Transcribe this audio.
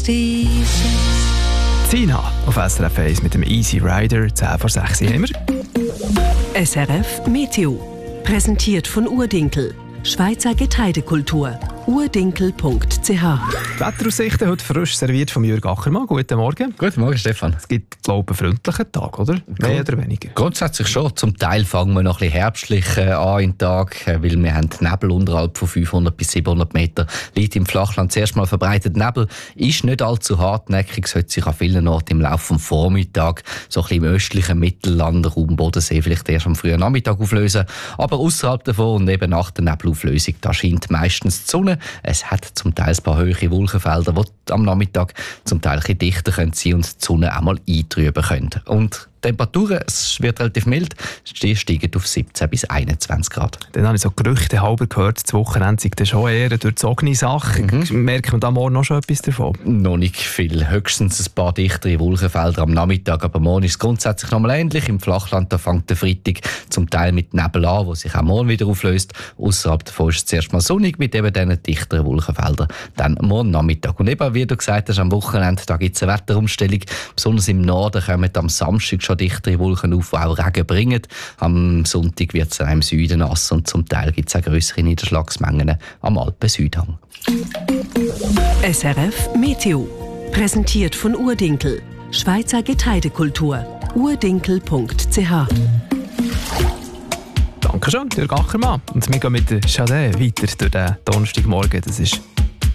Sina auf SRF 1 mit dem Easy Rider, 10 vor 6 haben wir. SRF Meteo. Präsentiert von Urdinkel. Schweizer Getreidekultur. urdinkel.ch. Wetteraussichten heute frisch serviert von Jürg Ackermann. Guten Morgen. Guten Morgen, Stefan. Es gibt, glaube ich, einen freundlichen Tag, oder? Mehr oder weniger? Grundsätzlich schon. Zum Teil fangen wir noch ein bisschen herbstlich an in den Tag, weil wir haben Nebel unterhalb von 500 bis 700 Meter. Liegt im Flachland zuerst mal verbreitet. Nebel ist nicht allzu hartnäckig, sollte sich an vielen Orten im Laufe des Vormittags, so ein bisschen im östlichen Mittelland, Raum Bodensee, vielleicht erst am frühen Nachmittag auflösen. Aber außerhalb davon und eben nach der Nebelauflösung, da scheint meistens die Sonne. Es hat zum Teil ein paar hohe Wolkenfelder, die am Nachmittag zum Teil ein bisschen dichter sein können und die Sonne auch mal eintrüben können. Und die Temperaturen, es wird relativ mild, steigen auf 17 bis 21 Grad. Dann habe ich so Gerüchte halber gehört, das Wochenende sei dann schon eher durchzogene Sache. Merkt man da morgen noch schon etwas davon? Noch nicht viel, höchstens ein paar dichtere Wolkenfelder am Nachmittag, aber morgen ist es grundsätzlich noch mal ähnlich. Im Flachland da fängt der Freitag zum Teil mit Nebel an, wo sich auch morgen wieder auflöst. Außerhalb davon ist es zuerst mal sonnig mit eben diesen dichteren Wolkenfeldern. Dann morgen Nachmittag. Und eben, wie du gesagt hast, am Wochenende da gibt es eine Wetterumstellung. Besonders im Norden kommen am Samstag schon dichtere Wolken auf, die auch Regen bringen. Am Sonntag wird es im Süden nass und zum Teil gibt es auch grössere Niederschlagsmengen am Alpen-Südhang. SRF Meteo. Präsentiert von Urdinkel. Schweizer Getreidekultur. urdinkel.ch. Dankeschön, Jürg Ackermann. Und wir gehen mit der Chade weiter durch den Donnerstagmorgen. Das ist